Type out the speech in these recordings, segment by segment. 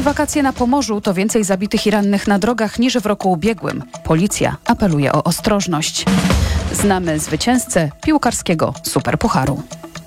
Wakacje na Pomorzu to więcej zabitych i rannych na drogach niż w roku ubiegłym. Policja apeluje o ostrożność. Znamy zwycięzcę piłkarskiego Superpucharu.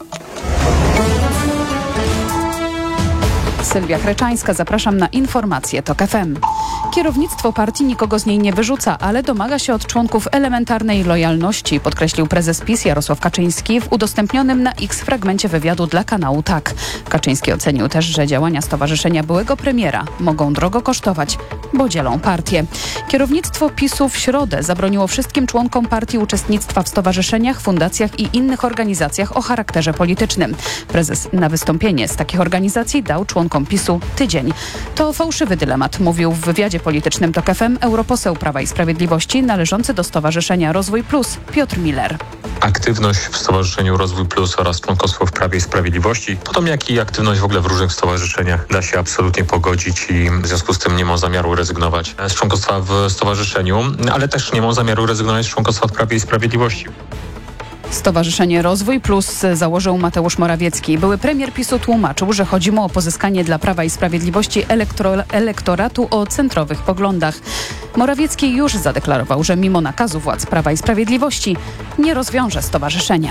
Sylwia Chreczańska, zapraszam na informacje TOK FM. Kierownictwo partii nikogo z niej nie wyrzuca, ale domaga się od członków elementarnej lojalności, podkreślił prezes PiS Jarosław Kaczyński w udostępnionym na X fragmencie wywiadu dla kanału TAK. Kaczyński ocenił też, że działania stowarzyszenia byłego premiera mogą drogo kosztować, bo dzielą partię. Kierownictwo PiS-u w środę zabroniło wszystkim członkom partii uczestnictwa w stowarzyszeniach, fundacjach i innych organizacjach o charakterze politycznym. Prezes na wystąpienie z takich organizacji dał członkom PiS-u tydzień. To fałszywy dylemat, mówił w wywiadzie politycznym TOK FM europoseł Prawa i Sprawiedliwości należący do Stowarzyszenia Rozwój Plus Piotr Miller. Aktywność w Stowarzyszeniu Rozwój Plus oraz członkostwo w Prawie i Sprawiedliwości, podobnie jak i aktywność w ogóle w różnych stowarzyszeniach da się absolutnie pogodzić i w związku z tym nie mam zamiaru rezygnować z członkostwa w stowarzyszeniu, ale też nie mam zamiaru rezygnować z członkostwa w Prawie i Sprawiedliwości. Stowarzyszenie Rozwój Plus założył Mateusz Morawiecki. Były premier PiS-u tłumaczył, że chodzi mu o pozyskanie dla Prawa i Sprawiedliwości elektoratu o centrowych poglądach. Morawiecki już zadeklarował, że mimo nakazu władz Prawa i Sprawiedliwości nie rozwiąże stowarzyszenia.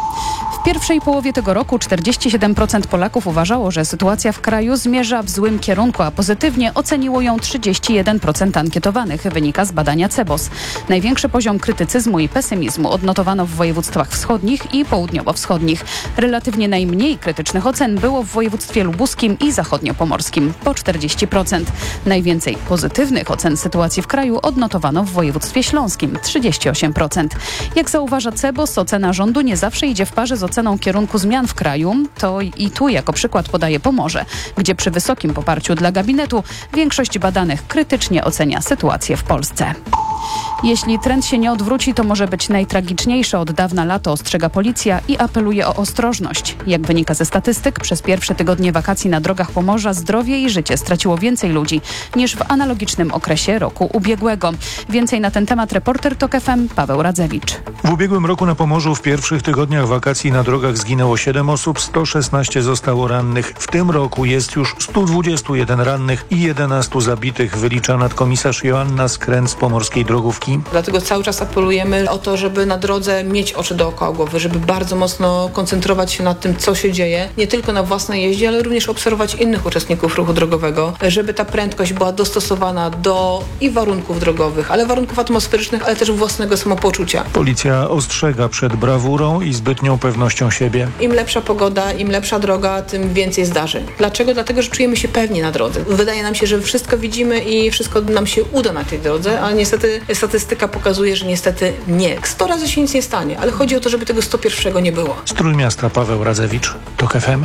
W pierwszej połowie tego roku 47% Polaków uważało, że sytuacja w kraju zmierza w złym kierunku, a pozytywnie oceniło ją 31% ankietowanych, wynika z badania CEBOS. Największy poziom krytycyzmu i pesymizmu odnotowano w województwach wschodnich i południowo-wschodnich. Relatywnie najmniej krytycznych ocen było w województwie lubuskim i zachodniopomorskim, po 40%. Najwięcej pozytywnych ocen sytuacji w kraju odnotowano w województwie śląskim, 38%. Jak zauważa CEBOS, ocena rządu nie zawsze idzie w parze z oceną kierunku zmian w kraju, to i tu jako przykład podaje Pomorze, gdzie przy wysokim poparciu dla gabinetu większość badanych krytycznie ocenia sytuację w Polsce. Jeśli trend się nie odwróci, to może być najtragiczniejsze od dawna lato, ostrzega policja i apeluje o ostrożność. Jak wynika ze statystyk, przez pierwsze tygodnie wakacji na drogach Pomorza zdrowie i życie straciło więcej ludzi niż w analogicznym okresie roku ubiegłego. Więcej na ten temat reporter TOK FM Paweł Radzewicz. W ubiegłym roku na Pomorzu w pierwszych tygodniach wakacji na drogach zginęło 7 osób, 116 zostało rannych. W tym roku jest już 121 rannych i 11 zabitych, wylicza nadkomisarz Joanna Skręt z Pomorskiej Drogówki. Dlatego cały czas apelujemy o to, żeby na drodze mieć oczy dookoła głowy, żeby bardzo mocno koncentrować się nad tym, co się dzieje, nie tylko na własnej jeździe, ale również obserwować innych uczestników ruchu drogowego, żeby ta prędkość była dostosowana do i warunków drogowych, ale warunków atmosferycznych, ale też własnego samopoczucia. Policja ostrzega przed brawurą i zbytnią pewnością siebie. Im lepsza pogoda, im lepsza droga, tym więcej zdarzeń. Dlaczego? Dlatego, że czujemy się pewni na drodze. Wydaje nam się, że wszystko widzimy i wszystko nam się uda na tej drodze, ale niestety statystyka pokazuje, że niestety nie. 100 razy się nic nie stanie, ale chodzi o to, żeby tego 101 nie było. Z Trójmiasta Paweł Radzewicz, TOK FM.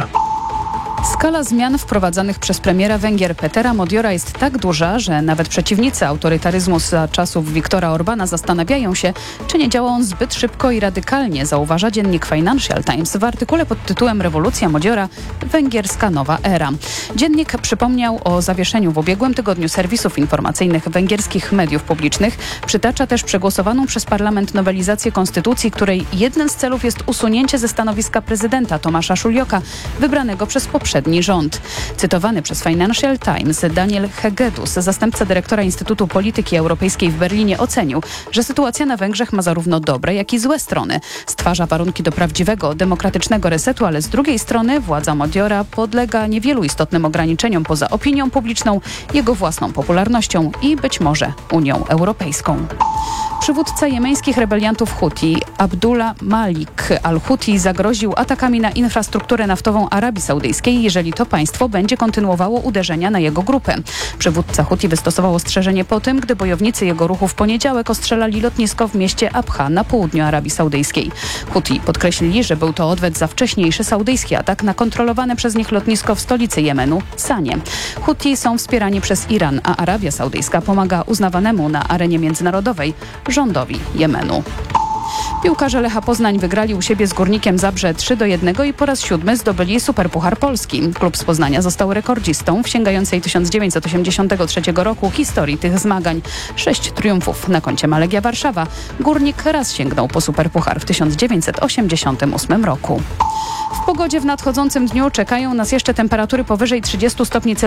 Skala zmian wprowadzanych przez premiera Węgier Petera Modiora jest tak duża, że nawet przeciwnicy autorytaryzmu za czasów Viktora Orbana zastanawiają się, czy nie działa on zbyt szybko i radykalnie, zauważa dziennik Financial Times w artykule pod tytułem Rewolucja Modiora – węgierska nowa era. Dziennik przypomniał o zawieszeniu w ubiegłym tygodniu serwisów informacyjnych węgierskich mediów publicznych. Przytacza też przegłosowaną przez parlament nowelizację konstytucji, której jednym z celów jest usunięcie ze stanowiska prezydenta Tomasza Szuljoka, wybranego przez poprzedni rząd. Cytowany przez Financial Times Daniel Hegedus, zastępca dyrektora Instytutu Polityki Europejskiej w Berlinie, ocenił, że sytuacja na Węgrzech ma zarówno dobre, jak i złe strony. Stwarza warunki do prawdziwego, demokratycznego resetu, ale z drugiej strony władza Modiora podlega niewielu istotnym ograniczeniom poza opinią publiczną, jego własną popularnością i być może Unią Europejską. Przywódca jemeńskich rebeliantów Huti Abdullah Malik al-Huti zagroził atakami na infrastrukturę naftową Arabii Saudyjskiej, jeżeli to państwo będzie kontynuowało uderzenia na jego grupę. Przywódca Huti wystosował ostrzeżenie po tym, gdy bojownicy jego ruchu w poniedziałek ostrzelali lotnisko w mieście Abha na południu Arabii Saudyjskiej. Huti podkreślili, że był to odwet za wcześniejszy saudyjski atak na kontrolowane przez nich lotnisko w stolicy Jemenu, Sanie. Huti są wspierani przez Iran, a Arabia Saudyjska pomaga uznawanemu na arenie międzynarodowej rządowi Jemenu. Piłkarze Lecha Poznań wygrali u siebie z Górnikiem Zabrze 3-1 i po raz 7 zdobyli Superpuchar Polski. Klub z Poznania został rekordzistą w sięgającej 1983 roku historii tych zmagań. 6 triumfów na koncie ma Legia Warszawa. Górnik raz sięgnął po Superpuchar w 1988 roku. W pogodzie w nadchodzącym dniu czekają nas jeszcze temperatury powyżej 30 stopni Celsjusza.